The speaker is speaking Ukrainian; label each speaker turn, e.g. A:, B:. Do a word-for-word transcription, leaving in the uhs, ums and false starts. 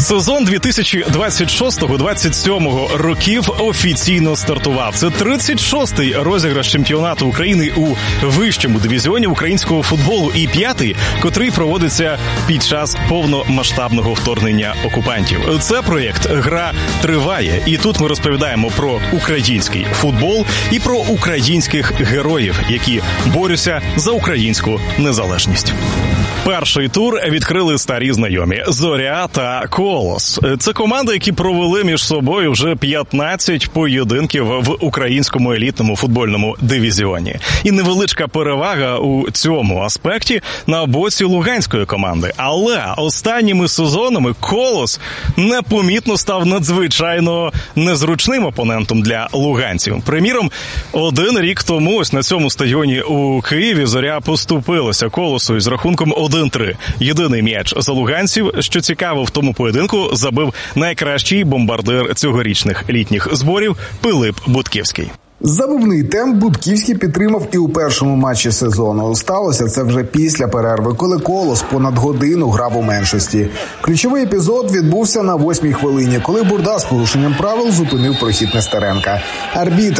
A: Сезон дві тисячі двадцять шостого - двадцять сьомого років офіційно стартував. Це тридцять шостий розіграш чемпіонату України у вищому дивізіоні українського футболу і п'ятий, котрий проводиться під час повномасштабного вторгнення окупантів. Це проєкт «Гра триває», і тут ми розповідаємо про український футбол і про українських героїв, які борються за українську незалежність. Перший тур відкрили старі знайомі – «Зоря» та «Колос». Це команди, які провели між собою вже п'ятнадцять поєдинків в українському елітному футбольному дивізіоні. І невеличка перевага у цьому аспекті на боці луганської команди. Але останніми сезонами «Колос» непомітно став надзвичайно незручним опонентом для луганців. Приміром, один рік тому ось на цьому стадіоні у Києві «Зоря» поступилася «Колосу» із рахунком один три. Єдиний м'яч за луганців, що цікаво, в тому поєдинку забив найкращий бомбардир цьогорічних літніх зборів Пилип Будківський.
B: Забивний темп Будківський підтримав і у першому матчі сезону. Сталося це вже після перерви, коли «Колос» понад годину грав у меншості. Ключовий епізод відбувся на восьмій хвилині, коли Бурда з порушенням правил зупинив прохід Нестеренка. Арбітр